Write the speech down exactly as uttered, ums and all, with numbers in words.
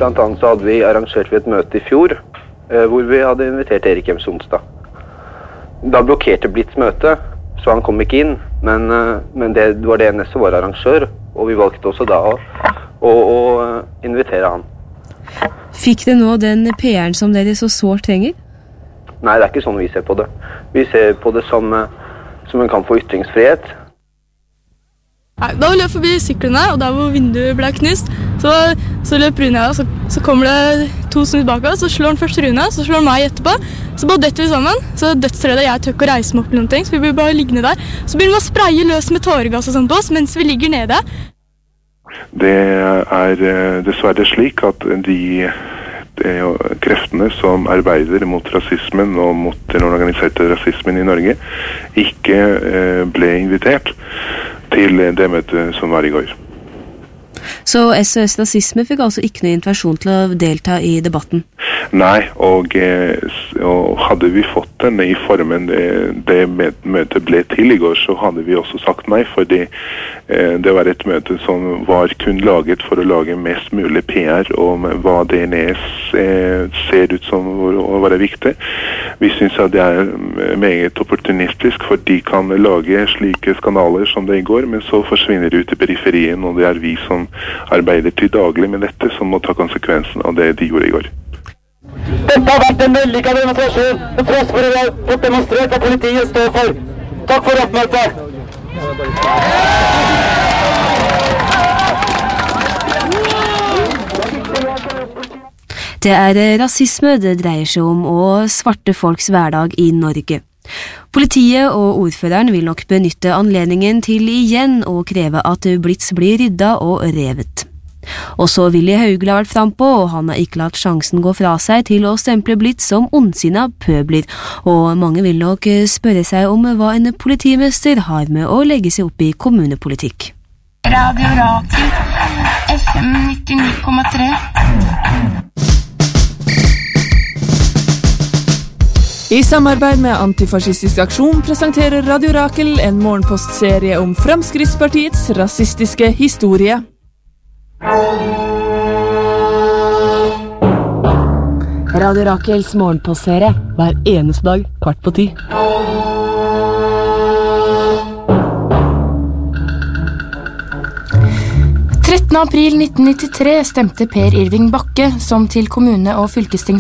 Blant annet så hadde vi arrangert vi et møte i fjor, hvor vi hadde invitert Erik Hjems Onsdag. Da blokkerte Blitz møte, så han kom ikke inn, men, men det var D N S som var arrangør, og vi valgte også da å, å, å invitere han. Fikk det nå den P R-en som dere så sårt trenger? Nei, det er ikke sånn vi ser på det. Vi ser på det som, som en kamp for ytringsfrihet. Nei, da løp forbi syklene, og der hvor vinduet ble knust, så, så løp Rune, og så, så kommer det to snudd bak oss, så slår han først Rune, så slår han meg etterpå, så bare detter vi sammen, så dødsredde jeg tør ikke å reise meg opp eller noen ting, så vi blir bare liggende der. Så begynner vi å spraye løs med tåregass og sånt på oss, mens vi ligger nede. Det er dessverre slik at de, de kreftene som arbeider mot rasismen og mot den organiserte rasismen i Norge ikke ble invitert til det møtet som var i går. Så S O S Rasisme fikk altså ikke noe invitasjon til å delta i debatten? Nei, og, og hadde vi fått den i formen det, det møtet ble til i går, så hadde vi også sagt nei, fordi det var et møte som var kun laget for å lage mest mulig P R om hva D N S ser ut som å være viktig. Vi synes at det er meget opportunistisk, for de kan lage slike skanaler som det i går, men så forsvinner det ut i periferien, og det er vi som arbeider til daglig med dette, som må ta konsekvensen av det de gjorde i går. Dette har vært en vellykket demonstrasjon, og tross for å ha fått demonstrert hva politiet står for. Takk for oppmøtet! Det er rasisme det dreier seg om, og svarte folks hverdag i Norge. Politiet og ordføreren vil nok benytte anledningen til igjen å kreve at Blitz blir rydda og revet. Også Willy Haugle har vært frem på, og han har ikke latt sjansen gå fra seg til å stemple Blitz som ondsinna pøbler, og mange vil nok spørre seg om hva en politimester har med å legge seg opp i kommunepolitikk. Radio Rakel, F M nittini komma tre. I samarbeid med Antifascistisk Aksjon presenterer Radio Rakel en morgenpostserie om Fremskrittspartiets rasistiske historie. Radio Rakels morgenpostserie hver eneste dag, kvart på ti. trettende april nitten nittitre stemte Per Irving Bakke som til kommune- og fylkestings